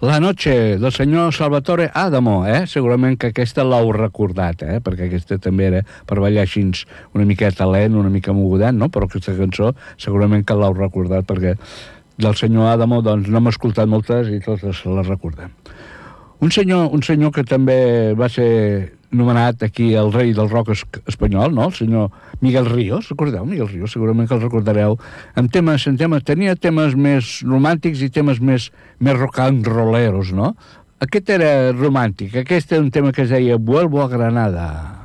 La noche del senyor Salvatore Adamo, segurament que aquesta l'heu recordat, perquè aquesta també era per ballar així una miqueta lent, una mica mogudet, no? Però aquesta cançó segurament que l'heu recordat, perquè del senyor Adamo doncs no hem escoltat moltes i totes les recordem. Un senyor que també va ser nomenat aquí el rei del rock espanyol, no? El senyor Miguel Ríos, recordeu Miguel Ríos? Segurament que el recordareu. Tenia temes més romàntics i temes més rock and rolleros, no? Aquest era romàntic, aquest era un tema que es deia Vuelvo a Granada.